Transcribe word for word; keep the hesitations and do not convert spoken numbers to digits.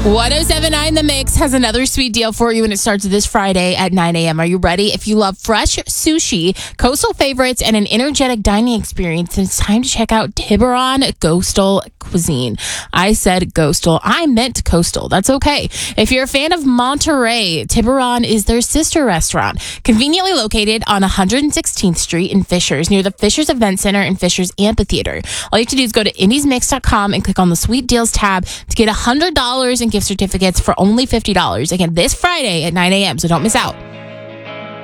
one oh seven point nine The Mix has another sweet deal for you, and it starts this Friday at nine a.m. Are you ready? If you love fresh sushi, coastal favorites, and an energetic dining experience, then it's time to check out Tiburon Coastal Cuisine. I said coastal. I meant coastal. That's okay. If you're a fan of Monterey, Tiburon is their sister restaurant, conveniently located on one hundred sixteenth Street in Fishers, near the Fishers Event Center and Fishers Amphitheater. All you have to do is go to indies mix dot com and click on the Sweet Deals tab to get one hundred dollars in gift certificates for only fifty dollars. Again, this Friday at nine a.m., so don't miss out.